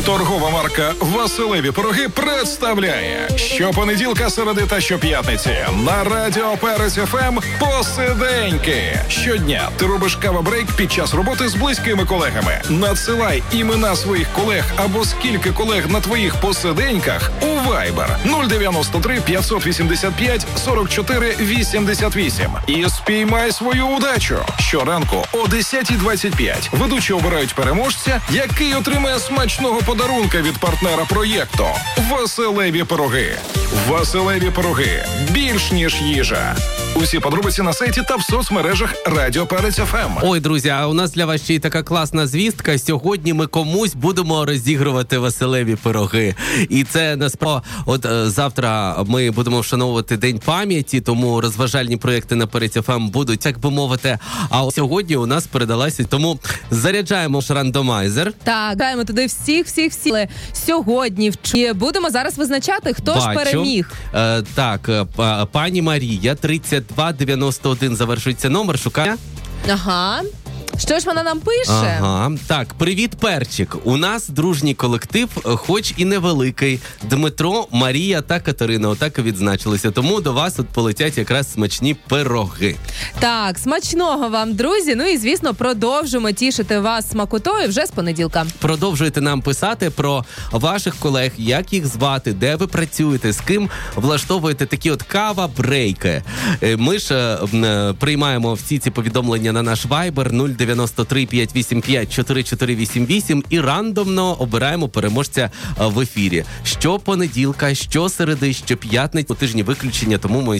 Торгова марка «Василеві пироги» представляє щопонеділка, середи та щоп'ятниці на Радіо Перець ФМ посиденьки. Щодня ти робиш кава-брейк під час роботи з близькими колегами. Надсилай імена своїх колег або скільки колег на твоїх посиденьках у Viber 093 585 44 88 і спіймай свою удачу. Щоранку о 10:25 ведучі обирають переможця, який отримає смачного подарунка від партнера проєкту «Василеві пироги». «Василеві пироги» – більш ніж їжа. Усі подробиці на сайті та в соцмережах Радіо Перець ФМ. Ой, друзі, а у нас для вас ще й така класна звістка. Сьогодні ми комусь будемо розігрувати Василеві пироги. І це насправді, от завтра ми будемо вшановувати День пам'яті, тому розважальні проєкти на Перець ФМ будуть, так би мовити. А сьогодні у нас передалася, тому заряджаємо рандомайзер. Так, даємо туди всіх. Сьогодні будемо зараз визначати, хто ж переміг. Так, пані Марія, 3291 завершується номер, шукає. Ага. Що ж вона нам пише? Ага. Так, привіт, Перчик. У нас дружній колектив, хоч і невеликий. Дмитро, Марія та Катерина отак і відзначилися. Тому до вас от полетять якраз смачні пироги. Так, смачного вам, друзі. Ну і, звісно, продовжимо тішити вас смакотою вже з понеділка. Продовжуйте нам писати про ваших колег, як їх звати, де ви працюєте, з ким влаштовуєте такі от кава-брейки. Ми ж приймаємо всі ці повідомлення на наш Viber 093 585 4488 і рандомно обираємо переможця в ефірі. Що понеділка, що середи, що п'ятниці, у тижні виключення, тому ми